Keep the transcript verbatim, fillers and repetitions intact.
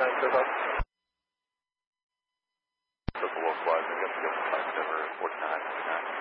nine clear up. The below flies, we have to go five seven or forty-nine, forty-nine.